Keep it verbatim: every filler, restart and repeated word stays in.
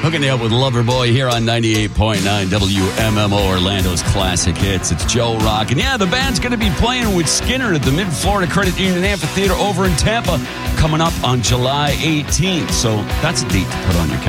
Hooking you up with Loverboy here on ninety-eight point nine W M M O, Orlando's classic hits. It's Joe Rock. And yeah, the band's going to be playing with Skinner at the Mid-Florida Credit Union Amphitheater over in Tampa coming up on July eighteenth. So that's a date to put on your calendar.